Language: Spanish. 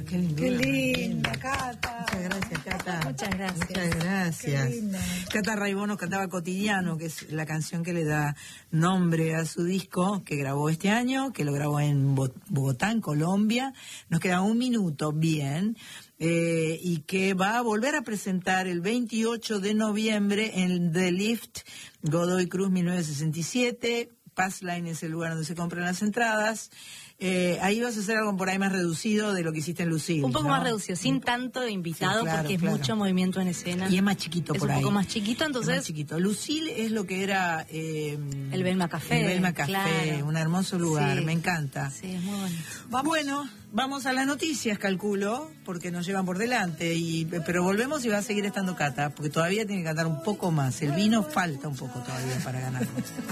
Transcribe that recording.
Qué linda, Cata. Muchas gracias, Cata. Muchas gracias. Muchas gracias. Qué linda. Cata Raibono cantaba Cotidiano, que es la canción que le da nombre a su disco, que grabó este año, que lo grabó en Bogotá, en Colombia. Nos queda un minuto, bien. Y que va a volver a presentar el 28 de noviembre en The Lift, Godoy Cruz 1967. Passline es el lugar donde se compran las entradas. Ahí vas a hacer algo por ahí más reducido de lo que hiciste en Lucille. Un poco ¿no? más reducido, sin tanto invitado, Sí, claro, porque es claro. mucho movimiento en escena. Y es más chiquito es por ahí. un poco más chiquito, entonces... Es más chiquito. Lucille es lo que era... el Belma Café. El Belma Café, claro. un hermoso lugar, Sí. me encanta. Sí, es muy bonito. Bueno, vamos a las noticias, calculo, porque nos llevan por delante, pero volvemos y va a seguir estando Cata, porque todavía tiene que cantar un poco más. El vino falta un poco todavía para ganarlo.